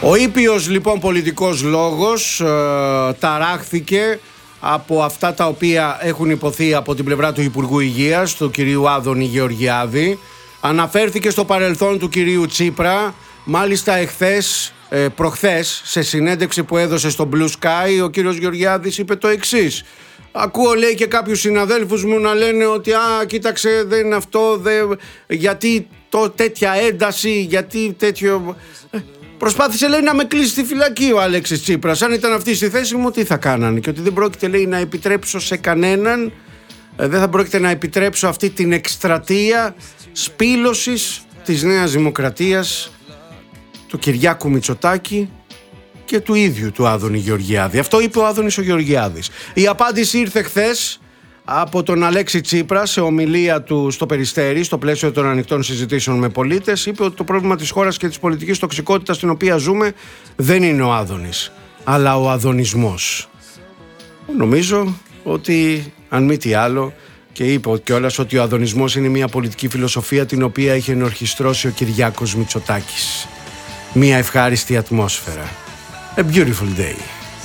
Ο ήπιος λοιπόν πολιτικός λόγος ταράχθηκε από αυτά τα οποία έχουν υποθεί από την πλευρά του Υπουργού Υγείας, του κυρίου Άδωνη Γεωργιάδη. Αναφέρθηκε στο παρελθόν του κυρίου Τσίπρα. Μάλιστα προχθές σε συνέντευξη που έδωσε στο Blue Sky, ο κύριος Γεωργιάδης είπε το εξής: ακούω, λέει, και κάποιους συναδέλφους μου να λένε ότι κοίταξε, δεν είναι αυτό, γιατί τέτοια ένταση, γιατί τέτοιο... Προσπάθησε, λέει, να με κλείσει στη φυλακή ο Αλέξης Τσίπρας. Αν ήταν αυτή στη θέση μου, τι θα κάνανε? Και ότι δεν πρόκειται, λέει, να επιτρέψω σε κανέναν, δεν θα πρόκειται να επιτρέψω αυτή την εκστρατεία σπήλωσης της Νέας Δημοκρατίας, του Κυριάκου Μητσοτάκη και του ίδιου του Άδωνη Γεωργιάδη. Αυτό είπε ο Άδωνης ο Γεωργιάδης. Η απάντηση ήρθε χθες από τον Αλέξη Τσίπρα σε ομιλία του στο Περιστέρι, στο πλαίσιο των ανοιχτών συζητήσεων με πολίτες. Είπε ότι το πρόβλημα της χώρας και της πολιτικής τοξικότητας στην οποία ζούμε δεν είναι ο Άδωνης, αλλά ο αδωνισμός. Νομίζω ότι, αν μη τι άλλο, και είπε κιόλας ότι ο αδωνισμός είναι μια πολιτική φιλοσοφία την οποία έχει ενορχιστρώσει ο Κυριάκος Μητσοτάκης. Μια ευχάριστη ατμόσφαιρα. A beautiful day.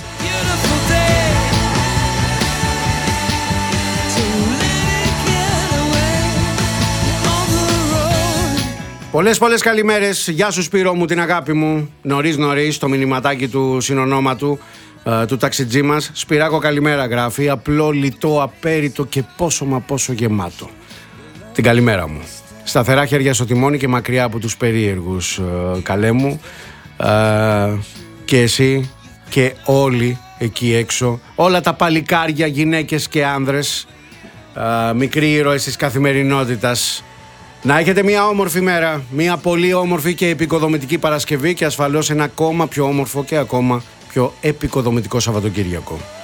Πολλές καλημέρες. Γεια σου Σπύρο μου, την αγάπη μου. Νωρίς το μηνυματάκι του συνονόματου του ταξιτζή μας. Σπυράκο καλημέρα γράφει. Απλό, λιτό, απέριτο και πόσο γεμάτο. Την καλημέρα μου. Σταθερά χέρια στο τιμόνι και μακριά από τους περίεργους, καλέ μου. Και εσύ και όλοι εκεί έξω, όλα τα παλικάρια, γυναίκες και άνδρες, μικροί ήρωες της καθημερινότητας, να έχετε μια όμορφη μέρα, μια πολύ όμορφη και επικοδομητική Παρασκευή και ασφαλώς ένα ακόμα πιο όμορφο και ακόμα πιο επικοδομητικό Σαββατοκύριακο.